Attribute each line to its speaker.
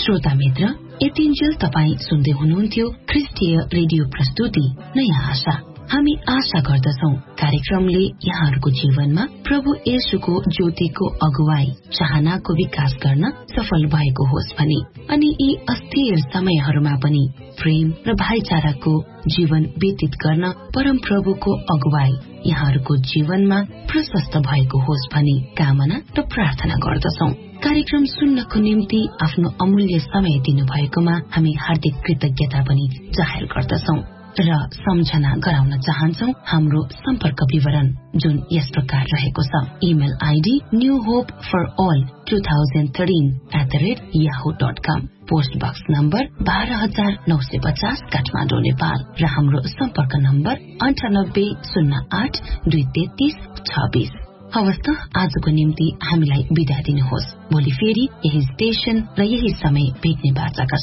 Speaker 1: श्रोता मित्र, यतिन्जेल तपाई सुन्दै हुनुहुन्थ्यो ख्रिस्टीय रेडियो प्रस्तुति नयाँ आशा। हामी आशा गर्दछौ कार्यक्रमले यहाँहरूको जीवनमा प्रभु येशूको ज्योतिको अगुवाई चाहनाको विकास गर्न सफल भएको होस् भनी, अनि यी अस्थिर समयहरूमा पनि प्रेम र भाइचाराको जीवन व्यतीत गर्न परम प्रभुको अगुवाई यहाँहरूको जीवनमा प्रशस्त भएको होस् भनी कामना र प्रार्थना गर्दछौ। कार्यक्रम सुन्नको निम्ति आफ्नो अमूल्य समय दिनुभएकोमा हामी हार्दिक कृतज्ञता पनि जाहेर गर्दछौ र सम्झना गराउन चाहन्छौ हाम्रो सम्पर्क विवरण, जुन यस प्रकार रहेको छ। Email ID newhope4all2013@yahoo.com, post box number 12950 Kathmandu Nepal र हाम्रो सम्पर्क नम्बर 9808233226। हवस् त, आजको निम्ति हामीलाई बिदा दिनुहोस्। भोलि फेरि यही स्टेशन र यही समय भेट्ने बाचाका